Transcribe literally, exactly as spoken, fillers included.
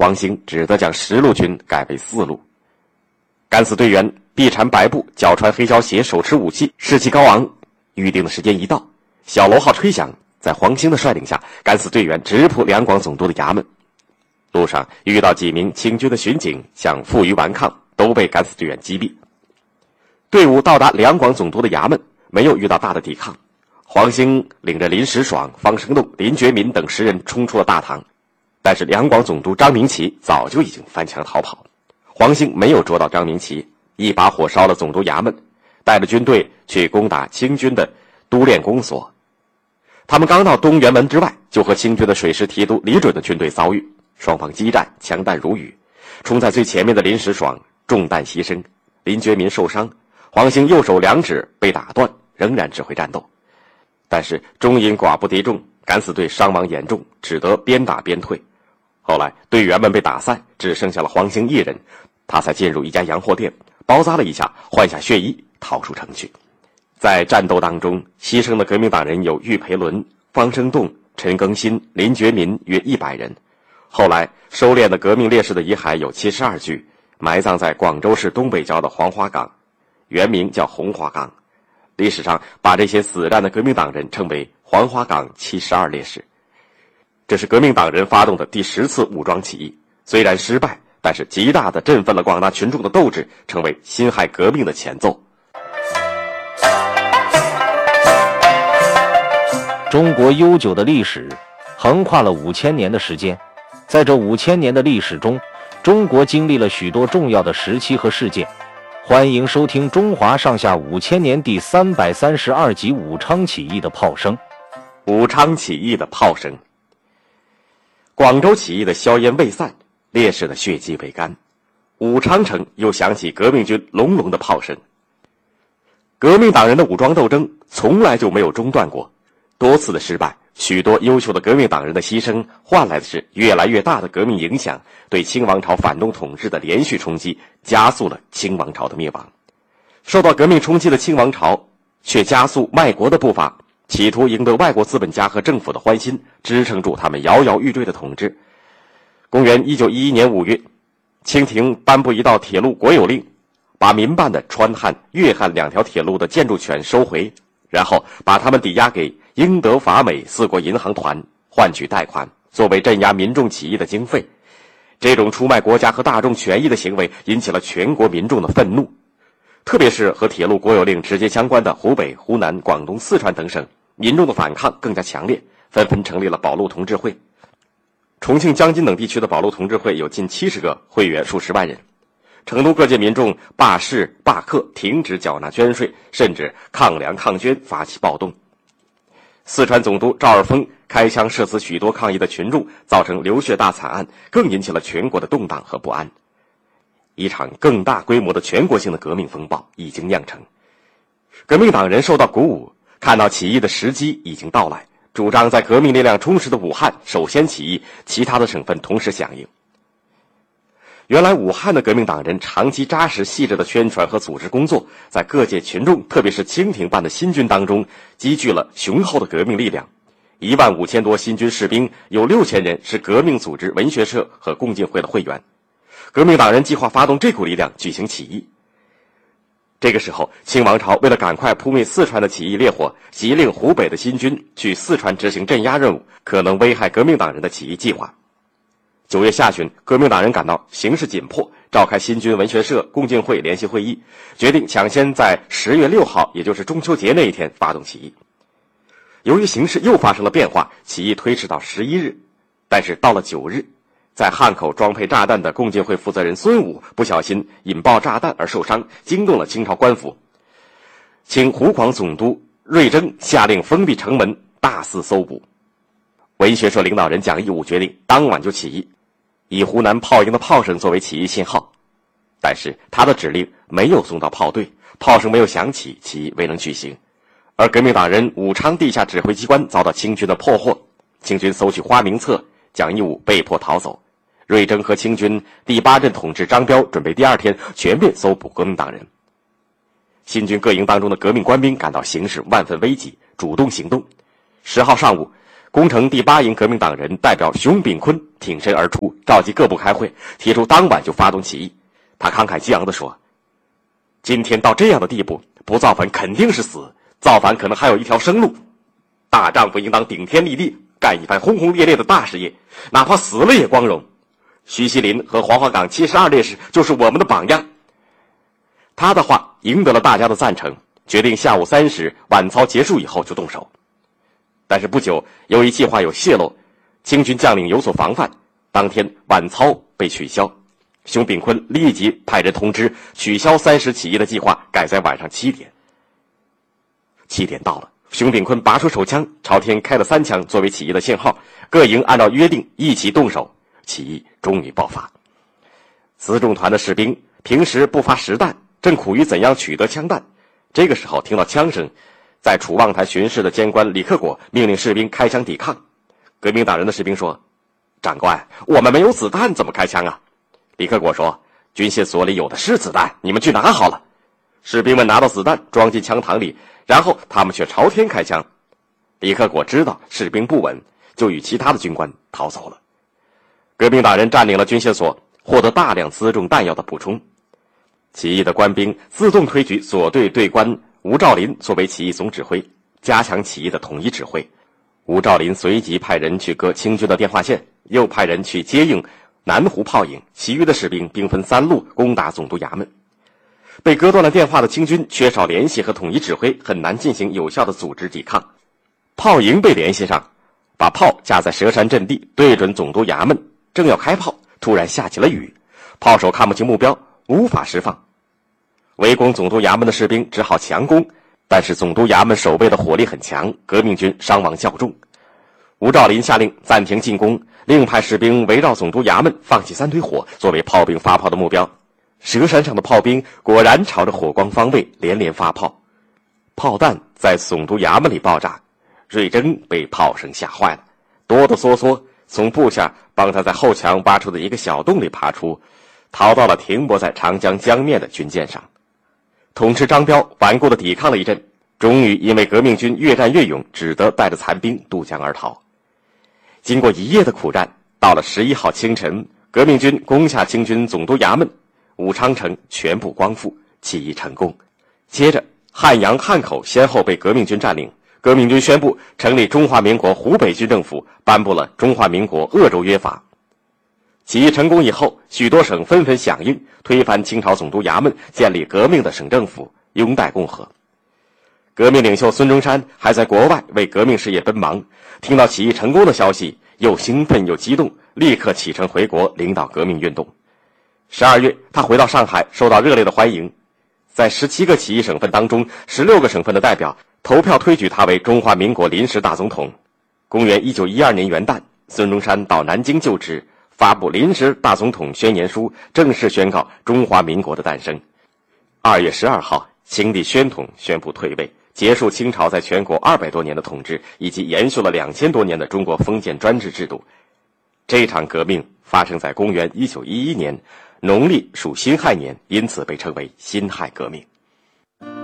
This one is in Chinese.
黄兴只得将十路军改为四路。敢死队员臂缠白布，脚穿黑胶鞋，手持武器，士气高昂。预定的时间一到，小楼号吹响，在黄兴的率领下，敢死队员直扑两广总督的衙门。路上遇到几名清军的巡警，想负隅顽抗，都被敢死队员击毙。队伍到达两广总督的衙门，没有遇到大的抵抗。黄兴领着林石爽、方生栋、林觉民等十人冲出了大堂，但是两广总督张明启早就已经翻墙逃跑。黄兴没有捉到张明启，一把火烧了总督衙门，带着军队去攻打清军的都练公所。他们刚到东园门之外，就和清军的水师提督李准的军队遭遇，双方激战，枪弹如雨。冲在最前面的林石爽中弹牺牲，林觉民受伤，黄兴右手两指被打断，仍然指挥战斗。但是终因寡不敌众，敢死队伤亡严重，只得边打边退。后来队员们被打散，只剩下了黄兴一人，他才进入一家洋货店，包扎了一下，换下血衣，逃出城去。在战斗当中，牺牲的革命党人有郁培伦、方生栋、陈庚新、林觉民约一百人。后来收敛的革命烈士的遗骸有七十二具，埋葬在广州市东北郊的黄花岗，原名叫红花岗。历史上把这些死战的革命党人称为黄花岗七十二烈士。这是革命党人发动的第十次武装起义，虽然失败，但是极大的振奋了广大群众的斗志，成为辛亥革命的前奏。 中国悠久的历史横跨了五千年的时间，在这五千年的历史中，中国经历了许多重要的时期和事件。欢迎收听《中华上下五千年》第三百三十二集武昌起义的炮声。 武昌起义的炮声，广州起义的硝烟未散，烈士的血迹未干，武昌城又响起革命军隆隆的炮声。革命党人的武装斗争从来就没有中断过，多次的失败，许多优秀的革命党人的牺牲，换来的是越来越大的革命影响，对清王朝反动统治的连续冲击，加速了清王朝的灭亡。受到革命冲击的清王朝却加速卖国的步伐，企图赢得外国资本家和政府的欢心，支撑住他们摇摇欲坠的统治。公元一九一一年五月，清廷颁布一道铁路国有令，把民办的川汉、粤汉两条铁路的建筑权收回，然后把他们抵押给英德法美四国银行团，换取贷款，作为镇压民众起义的经费。这种出卖国家和大众权益的行为引起了全国民众的愤怒，特别是和铁路国有令直接相关的湖北、湖南、广东、四川等省，民众的反抗更加强烈，纷纷成立了保路同志会。重庆、江津等地区的保路同志会有近七十个，会员数十万人。成都各界民众罢市、罢课，停止缴纳捐税，甚至抗粮抗捐，发起暴动。四川总督赵尔丰开枪射死许多抗议的群众，造成流血大惨案，更引起了全国的动荡和不安。一场更大规模的全国性的革命风暴已经酿成。革命党人受到鼓舞，看到起义的时机已经到来，主张在革命力量充实的武汉首先起义，其他的省份同时响应。原来武汉的革命党人长期扎实细致的宣传和组织工作，在各界群众，特别是清廷办的新军当中，积聚了雄厚的革命力量。一万五千多新军士兵，有六千人是革命组织文学社和共进会的会员。革命党人计划发动这股力量举行起义。这个时候，清王朝为了赶快扑灭四川的起义烈火，急令湖北的新军去四川执行镇压任务，可能危害革命党人的起义计划。九月下旬，革命党人感到形势紧迫，召开新军文学社、共进会联席会议，决定抢先在十月六号，也就是中秋节那一天发动起义。由于形势又发生了变化，起义推迟到十一日，但是到了九日，在汉口装配炸弹的共进会负责人孙武不小心引爆炸弹而受伤，惊动了清朝官府，请湖广总督瑞征下令封闭城门，大肆搜捕。文学社领导人蒋义武决定当晚就起义，以湖南炮营的炮声作为起义信号，但是他的指令没有送到炮队，炮声没有响起，起义未能举行。而革命党人武昌地下指挥机关遭到清军的破获，清军搜取花名册，蒋义武被迫逃走。瑞征和清军第八镇统治张彪准备第二天全面搜捕革命党人。新军各营当中的革命官兵感到形势万分危急，主动行动。十号上午， 攻城第八营革命党人代表熊秉坤挺身而出，召集各部开会，提出当晚就发动起义。他慷慨激昂地说：“今天到这样的地步，不造反肯定是死，造反可能还有一条生路。大丈夫应当顶天立地，干一番轰轰烈烈的大事业，哪怕死了也光荣。徐锡麟和黄花岗七十二烈士就是我们的榜样。”他的话赢得了大家的赞成，决定下午三时晚操结束以后就动手。但是不久，由于计划有泄露，清军将领有所防范，当天晚操被取消。熊秉坤立即派人通知取消三时起义的计划，改在晚上七点。七点到了，熊秉坤拔出手枪，朝天开了三枪作为起义的信号，各营按照约定一起动手，起义终于爆发。辎重团的士兵平时不发实弹，正苦于怎样取得枪弹。这个时候听到枪声，在楚望台巡视的监官李克果命令士兵开枪抵抗。革命党人的士兵说：“长官，我们没有子弹，怎么开枪啊？”李克果说：“军械所里有的是子弹，你们去拿好了。”士兵们拿到子弹装进枪膛里，然后他们却朝天开枪。李克果知道士兵不稳，就与其他的军官逃走了。革命党人占领了军械所，获得大量辎重弹药的补充。起义的官兵自动推举所队队官吴兆麟作为起义总指挥，加强起义的统一指挥。吴兆麟随即派人去割清军的电话线，又派人去接应南湖炮营，其余的士兵兵分三路攻打总督衙门。被割断了电话的清军缺少联系和统一指挥，很难进行有效的组织抵抗。炮营被联系上，把炮架在蛇山阵地，对准总督衙门，正要开炮，突然下起了雨，炮手看不清目标，无法释放。围攻总督衙门的士兵只好强攻，但是总督衙门守备的火力很强，革命军伤亡较重。吴兆麟下令暂停进攻，另派士兵围绕总督衙门放起三堆火，作为炮兵发炮的目标。蛇山上的炮兵果然朝着火光方位连连发炮，炮弹在总督衙门里爆炸。瑞征被炮声吓坏了，哆哆嗦嗦从部下帮他在后墙挖出的一个小洞里爬出，逃到了停泊在长江江面的军舰上。统治张彪顽固地抵抗了一阵，终于因为革命军越战越勇，只得带着残兵渡江而逃。经过一夜的苦战，到了十一号清晨，革命军攻下清军总督衙门，武昌城全部光复，起义成功。接着汉阳、汉口先后被革命军占领，革命军宣布成立中华民国湖北军政府，颁布了中华民国鄂州约法。起义成功以后，许多省纷纷响应，推翻清朝总督衙门，建立革命的省政府，拥戴共和。革命领袖孙中山还在国外为革命事业奔忙，听到起义成功的消息，又兴奋又激动，立刻启程回国领导革命运动。十二月，他回到上海，受到热烈的欢迎。在十七个起义省份当中，十六个省份的代表投票推举他为中华民国临时大总统。公元一九一二年元旦，孙中山到南京就职，发布临时大总统宣言书，正式宣告中华民国的诞生。二月十二号，清帝宣统宣布退位，结束清朝在全国二百多年的统治，以及延续了两千多年的中国封建专制制度。这场革命发生在公元一九一一年，农历属辛亥年，因此被称为辛亥革命。